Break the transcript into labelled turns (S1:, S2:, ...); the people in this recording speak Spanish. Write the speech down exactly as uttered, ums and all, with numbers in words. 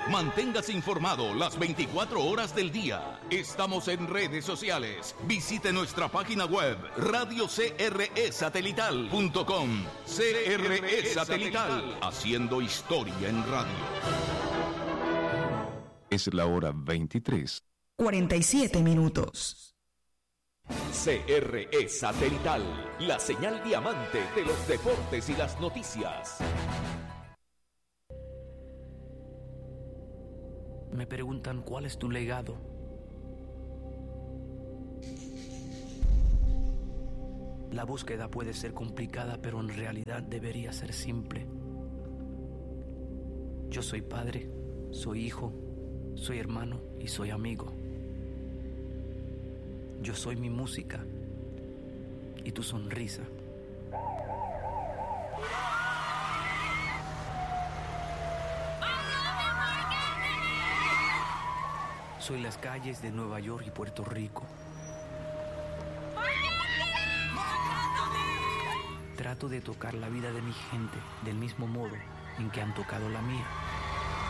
S1: Manténgase informado las veinticuatro horas del día. Estamos en redes sociales. Visite nuestra página web radio c r e satelital punto com. C R E Satelital, haciendo historia en radio.
S2: Es la hora veintitrés.
S3: cuarenta y siete minutos.
S4: C R E Satelital, la señal diamante de los deportes y las noticias.
S5: Me preguntan cuál es tu legado. La búsqueda puede ser complicada, pero en realidad debería ser simple. Yo soy padre, soy hijo, soy hermano y soy amigo. Yo soy mi música y tu sonrisa. Soy las calles de Nueva York y Puerto Rico. Trato de tocar la vida de mi gente del mismo modo en que han tocado la mía.